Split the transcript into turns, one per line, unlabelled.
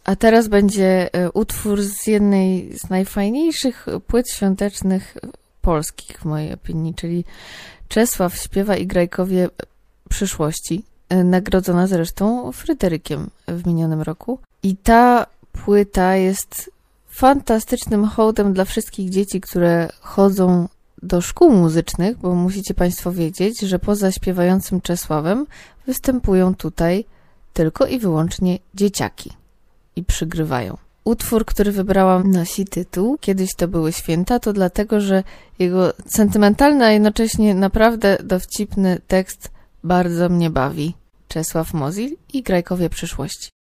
A teraz będzie utwór z jednej z najfajniejszych płyt świątecznych polskich, w mojej opinii, czyli Czesław śpiewa i Grajkowie przyszłości, nagrodzona zresztą Fryderykiem w minionym roku. I ta płyta jest fantastycznym hołdem dla wszystkich dzieci, które chodzą do szkół muzycznych, bo musicie Państwo wiedzieć, że poza śpiewającym Czesławem występują tutaj tylko i wyłącznie dzieciaki i przygrywają. Utwór, który wybrałam, nosi tytuł Kiedyś to były święta, to dlatego, że jego sentymentalny, a jednocześnie naprawdę dowcipny tekst bardzo mnie bawi. Czesław Mozil i Grajkowie przyszłości.